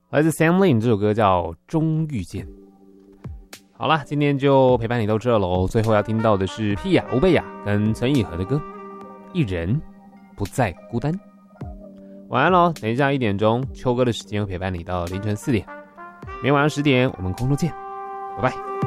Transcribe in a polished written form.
来自 Sam Lin 这首歌叫《终遇见》。好啦，今天就陪伴你到这喽。最后要听到的是屁雅、吴贝雅跟陈以和的歌《一人不再孤单》。晚安喽！等一下1点钟，秋哥的时间会陪伴你到凌晨4点。每晚上10点，我们空中见，拜拜。